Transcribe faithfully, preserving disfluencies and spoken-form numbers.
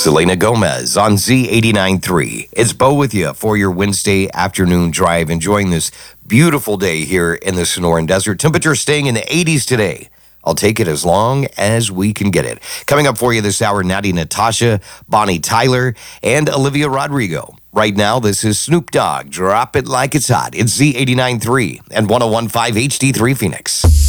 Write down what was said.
Selena Gomez on Z eighty-nine point three. It's Bo with you for your Wednesday afternoon drive, enjoying this beautiful day here in the Sonoran Desert. Temperature staying in the eighties today. I'll take it as long as we can get it. Coming up for you this hour, Natty Natasha, Bonnie Tyler, and Olivia Rodrigo. Right now, this is Snoop Dogg. Drop it like it's hot. It's Z eighty-nine point three and one oh one point five H D three Phoenix.